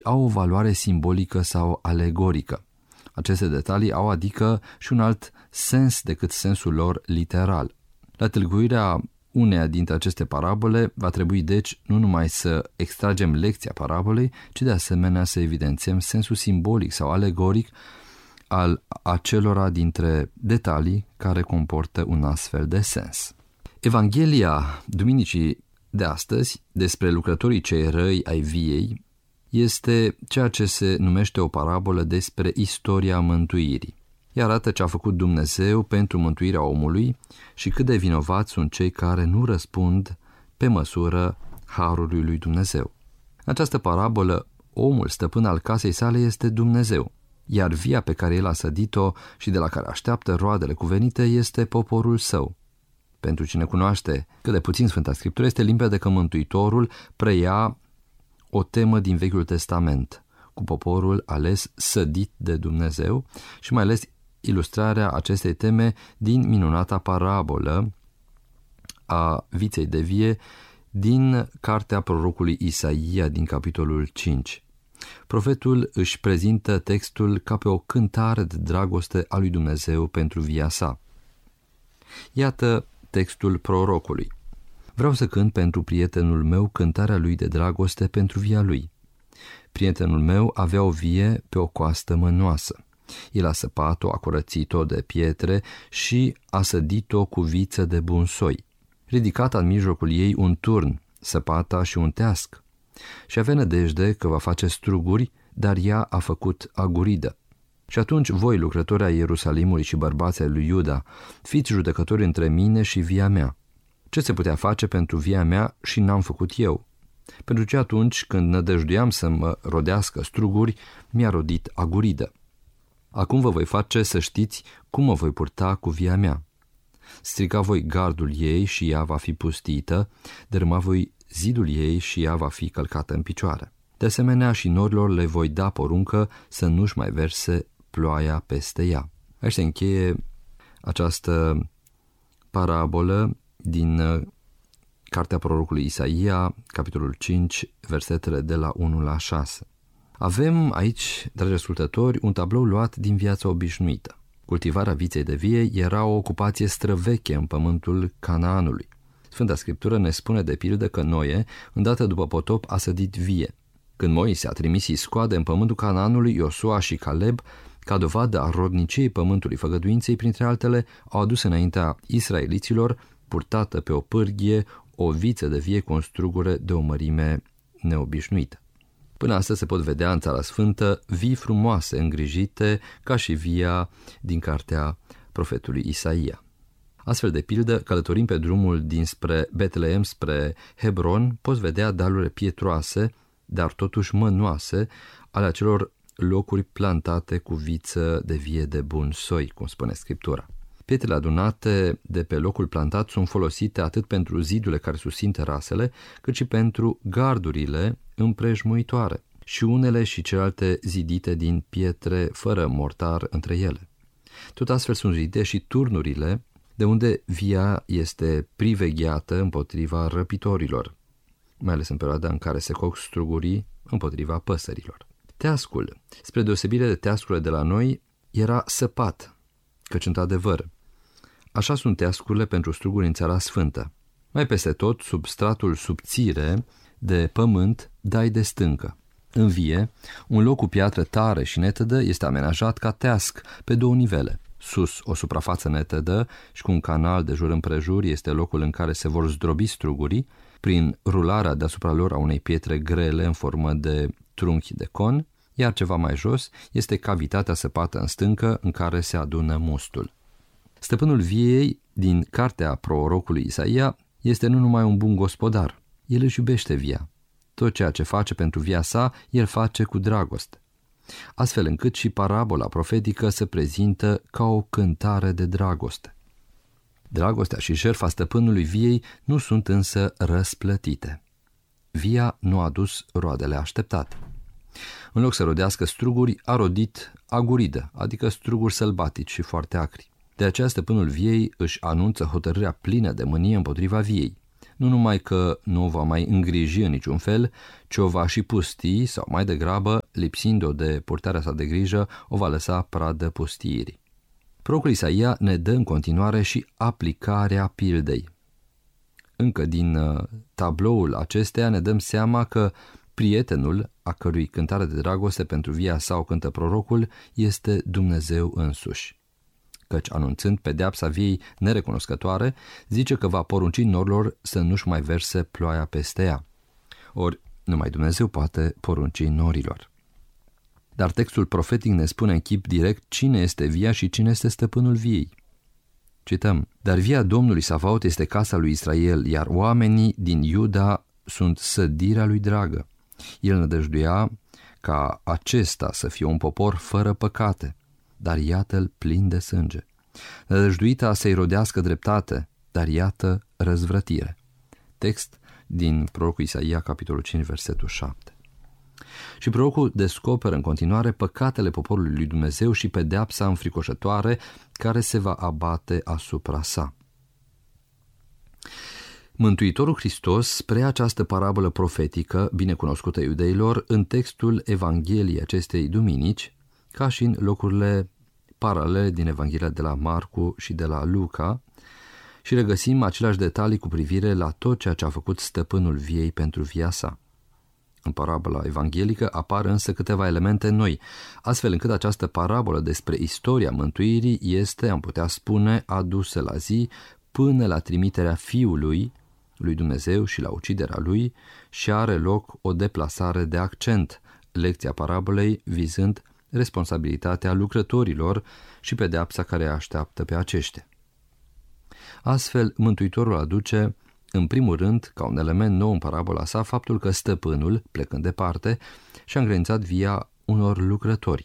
au o valoare simbolică sau alegorică. Aceste detalii au adică și un alt sens decât sensul lor literal. La tâlcuirea uneia dintre aceste parabole va trebui deci nu numai să extragem lecția parabolei, ci de asemenea să evidențiem sensul simbolic sau alegoric al acelora dintre detalii care comportă un astfel de sens. Evanghelia duminicii de astăzi despre lucrătorii cei răi ai viei este ceea ce se numește o parabolă despre istoria mântuirii. Ea arată ce a făcut Dumnezeu pentru mântuirea omului și cât de vinovați sunt cei care nu răspund pe măsură harului lui Dumnezeu. În această parabolă, omul stăpân al casei sale este Dumnezeu, iar via pe care el a sădit-o și de la care așteaptă roadele cuvenite este poporul său. Pentru cine cunoaște cât de puțin Sfânta Scriptură, este limpede că Mântuitorul preia o temă din Vechiul Testament, cu poporul ales sădit de Dumnezeu, și mai ales ilustrarea acestei teme din minunata parabolă a viței de vie din cartea prorocului Isaia din capitolul 5. Profetul își prezintă textul ca pe o cântare de dragoste a lui Dumnezeu pentru via sa. Iată textul prorocului. Vreau să cânt pentru prietenul meu cântarea lui de dragoste pentru via lui. Prietenul meu avea o vie pe o coastă mănoasă. El a săpat-o, a curățit-o de pietre și a sădit-o cu viță de bun soi. Ridicat în mijlocul ei un turn, săpata și un teasc. Și avea nădejde că va face struguri, dar ea a făcut aguridă. Și atunci voi, lucrători ai Ierusalimului și bărbații lui Iuda, fiți judecători între mine și via mea. Ce se putea face pentru via mea și n-am făcut eu? Pentru ce atunci când nădăjduiam să mă rodească struguri, mi-a rodit aguridă. Acum vă voi face să știți cum mă voi purta cu via mea. Strica voi gardul ei și ea va fi pustită, dărâma voi zidul ei și ea va fi călcată în picioare. De asemenea și norilor le voi da poruncă să nu-și mai verse ploaia peste ea. Aici se încheie această parabolă din cartea prorocului Isaia, capitolul 5, versetele de la 1 la 6. Avem aici, dragi ascultători, un tablou luat din viața obișnuită. Cultivarea viței de vie era o ocupație străveche în pământul Canaanului. Sfânta Scriptură ne spune de pildă că Noe, îndată după potop, a sădit vie. Când Moise a trimis iscoade în pământul Canaanului, Iosua și Caleb, ca dovadă a rodniciei pământului făgăduinței, printre altele, au adus înaintea israeliților, purtată pe o pârghie, o viță de vie cu o strugure de o mărime neobișnuită. Până astăzi se pot vedea în Țara Sfântă vii frumoase, îngrijite, ca și via din cartea profetului Isaia. Astfel de pildă, călătorind pe drumul dinspre Betleem spre Hebron, poți vedea dalurile pietroase, dar totuși mănoase, ale acelor locuri plantate cu viță de vie de bun soi, cum spune Scriptura. Pietrele adunate de pe locul plantat sunt folosite atât pentru zidurile care susțin terasele, cât și pentru gardurile împrejmuitoare, și unele și celelalte zidite din pietre fără mortar între ele. Tot astfel sunt zidite și turnurile, de unde via este privegheată împotriva răpitorilor, mai ales în perioada în care se coc strugurii împotriva păsărilor. Teascul, spre deosebire de teascurile de la noi, era săpat, căci într-adevăr, așa sunt teascurile pentru struguri în Țara Sfântă. Mai peste tot, sub stratul subțire de pământ, dai de stâncă. În vie, un loc cu piatră tare și netedă este amenajat ca teasc pe două nivele. Sus, o suprafață netedă și cu un canal de jur împrejur este locul în care se vor zdrobi strugurii, prin rularea deasupra lor a unei pietre grele în formă de trunchi de con, iar ceva mai jos este cavitatea săpată în stâncă în care se adună mustul. Stăpânul viei din cartea prorocului Isaia este nu numai un bun gospodar, el își iubește via. Tot ceea ce face pentru via sa, el face cu dragoste. Astfel încât și parabola profetică se prezintă ca o cântare de dragoste. Dragostea și jertfa stăpânului viei nu sunt însă răsplătite. Via nu a dus roadele așteptate. În loc să rodească struguri, a rodit aguridă, adică struguri sălbatici și foarte acri. De aceea stăpânul viei își anunță hotărârea plină de mânie împotriva viei. nu numai că nu o va mai îngriji în niciun fel, ci o va și pusti sau mai degrabă, lipsind-o de purtarea sa de grijă, o va lăsa pradă pustiirii. Prorocul Isaia ne dă în continuare și aplicarea pildei. Încă din tabloul acesteia ne dăm seama că prietenul, a cărui cântare de dragoste pentru via sa o cântă prorocul, este Dumnezeu însuși. Căci, anunțând pedeapsa viei nerecunoscătoare, zice că va porunci norilor să nu-și mai verse ploaia peste ea. Ori, numai Dumnezeu poate porunci norilor. Dar textul profetic ne spune în chip direct cine este via și cine este stăpânul viei. Cităm: dar via Domnului Savaot este casa lui Israel, iar oamenii din Iuda sunt sădirea lui dragă. El nădăjduia ca acesta să fie un popor fără păcate, dar iată-l plin de sânge. Nădăjduita să-i rodească dreptate, dar iată răzvrătire. Text din prorocul Isaia, capitolul 5, versetul 7. Și prorocul descoperă în continuare păcatele poporului lui Dumnezeu și pedeapsa înfricoșătoare care se va abate asupra sa. Mântuitorul Hristos preia această parabolă profetică, binecunoscută iudeilor, în textul Evangheliei acestei duminici, ca și în locurile paralele din Evanghelia de la Marcu și de la Luca, și regăsim aceleași detalii cu privire la tot ceea ce a făcut stăpânul viei pentru via sa. În parabola evanghelică apar însă câteva elemente noi, astfel încât această parabolă despre istoria mântuirii este, am putea spune, adusă la zi până la trimiterea Fiului lui Dumnezeu și la uciderea lui și are loc o deplasare de accent, lecția parabolei vizând responsabilitatea lucrătorilor și pedeapsa care așteaptă pe aceștia. Astfel, Mântuitorul aduce, în primul rând, ca un element nou în parabola sa, faptul că stăpânul, plecând departe, și-a îngredințat via unor lucrători.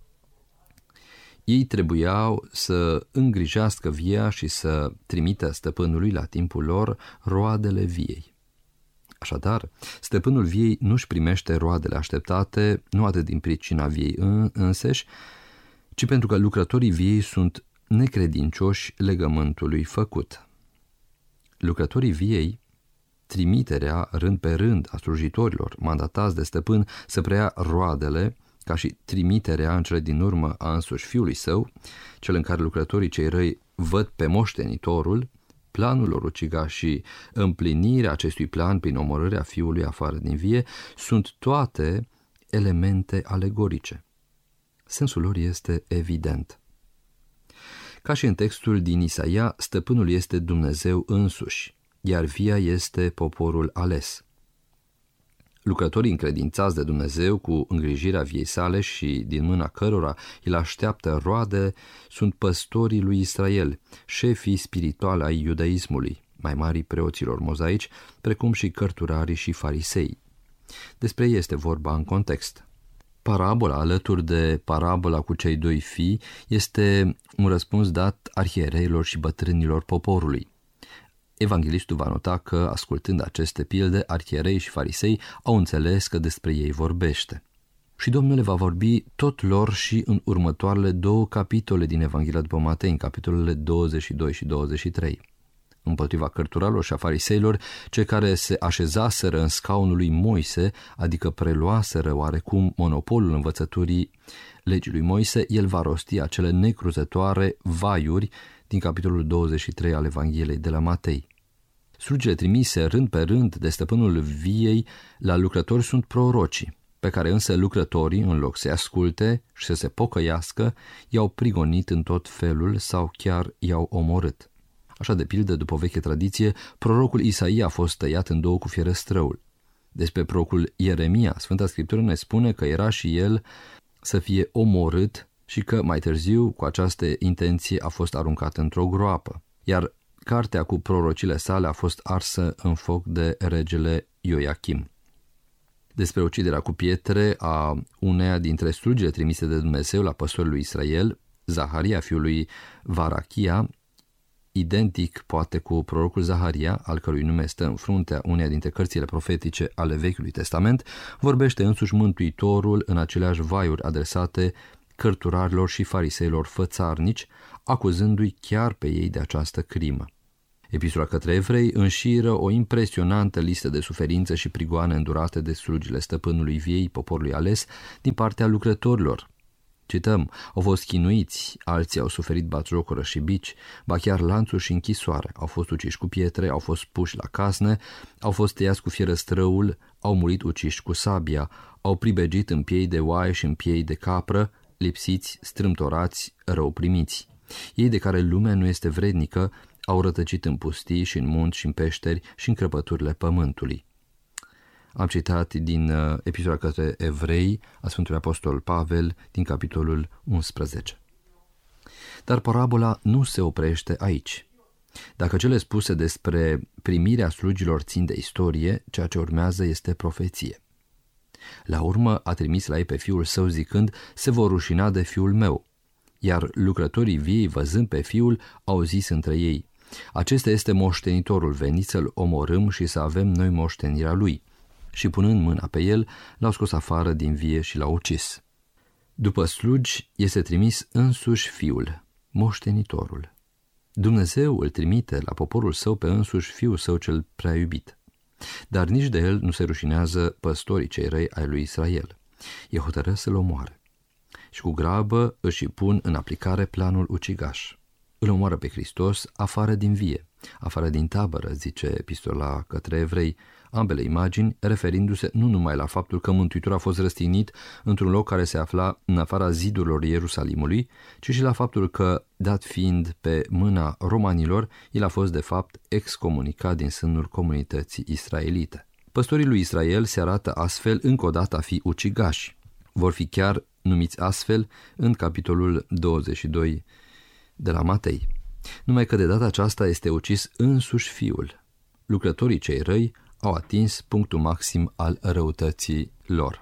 Ei trebuiau să îngrijească via și să trimită stăpânului la timpul lor roadele viei. Așadar, stăpânul viei nu-și primește roadele așteptate, nu atât din pricina viei înseși, ci pentru că lucrătorii viei sunt necredincioși legământului făcut. Lucrătorii viei, trimiterea rând pe rând a slujitorilor mandatați de stăpân să preia roadele, ca și trimiterea în cele din urmă a însuși fiului său, cel în care lucrătorii cei răi văd pe moștenitorul, planul lor ucigaș și împlinirea acestui plan prin omorârea fiului afară din vie, sunt toate elemente alegorice. Sensul lor este evident. Ca și în textul din Isaia, stăpânul este Dumnezeu însuși, iar via este poporul ales. Lucrătorii încredințați de Dumnezeu cu îngrijirea viei sale și din mâna cărora îl așteaptă roade sunt păstorii lui Israel, șefii spirituali ai iudaismului, mai mari preoților mozaici, precum și cărturarii și farisei. Despre ei este vorba în context. Parabola, alături de parabola cu cei doi fii, este un răspuns dat arhiereilor și bătrânilor poporului. Evanghelistul va nota că, ascultând aceste pilde, arhierei și farisei au înțeles că despre ei vorbește. Și Domnul le va vorbi tot lor și în următoarele 2 capitole din Evanghelia după Matei, în capitolele 22 și 23. Împotriva cărturarilor și a fariseilor, cei care se așezaseră în scaunul lui Moise, adică preluaseră oarecum monopolul învățăturii legii lui Moise, el va rosti acele necruzătoare vaiuri din capitolul 23 al Evangheliei de la Matei. Slugile trimise rând pe rând de stăpânul viei la lucrători sunt prorocii, pe care însă lucrătorii, în loc să asculte și să se pocăiască, i-au prigonit în tot felul sau chiar i-au omorât. Așa de pildă, după o veche tradiție, prorocul Isaia a fost tăiat în 2 cu fierăstrăul. Despre prorocul Ieremia, Sfânta Scriptură ne spune că era și el să fie omorât și că mai târziu, cu această intenție, a fost aruncat într-o groapă, iar cartea cu prorocile sale a fost arsă în foc de regele Ioachim. Despre uciderea cu pietre a uneia dintre slugile trimise de Dumnezeu la păstorii lui Israel, Zaharia, fiul lui Varachia, identic poate cu prorocul Zaharia, al cărui nume stă în fruntea uneia dintre cărțile profetice ale Vechiului Testament, vorbește însuși Mântuitorul în aceleași vaiuri adresate cărturarilor și fariseilor fățarnici, acuzându-i chiar pe ei de această crimă. Epistola către evrei înșiră o impresionantă listă de suferințe și prigoane îndurate de slugile stăpânului viei, poporului ales, din partea lucrătorilor. Cităm, au fost chinuiți, alții au suferit batjocură și bici, ba chiar lanțuri și închisoare, au fost uciși cu pietre, au fost puși la casne, au fost tăiați cu fierăstrăul, au murit uciși cu sabia, au pribegit în piei de oaie și în piei de capră, lipsiți, strâmtorați, rău primiți. Ei de care lumea nu este vrednică, au rătăcit în pustii și în munți și în peșteri și în crăpăturile pământului. Am citat din Epistola către evrei a Sfântului Apostol Pavel din capitolul 11. Dar parabola nu se oprește aici. Dacă cele spuse despre primirea slugilor țin de istorie, ceea ce urmează este profeție. La urmă a trimis la ei pe fiul său zicând, se vor rușina de fiul meu. Iar lucrătorii viei, văzând pe fiul, au zis între ei, acesta este moștenitorul, veniți să-l omorâm și să avem noi moștenirea lui. Și punând mâna pe el, l-au scos afară din vie și l-au ucis. După slugi este trimis însuși fiul, moștenitorul. Dumnezeu îl trimite la poporul său pe însuși fiul său cel prea iubit. Dar nici de el nu se rușinează păstorii cei răi ai lui Israel. E hotărât să-l omoare. Și cu grabă își pun în aplicare planul ucigaș. Îl omoară pe Hristos afară din vie, afară din tabără, zice Epistola către evrei, ambele imagini referindu-se nu numai la faptul că Mântuitorul a fost răstignit într-un loc care se afla în afara zidurilor Ierusalimului, ci și la faptul că, dat fiind pe mâna romanilor, el a fost de fapt excomunicat din sânul comunității israelite. Păstorii lui Israel se arată astfel încă o dată a fi ucigași. Vor fi chiar numiți astfel în capitolul 22 de la Matei. Numai că de data aceasta este ucis însuși fiul. Lucrătorii cei răi au atins punctul maxim al răutății lor.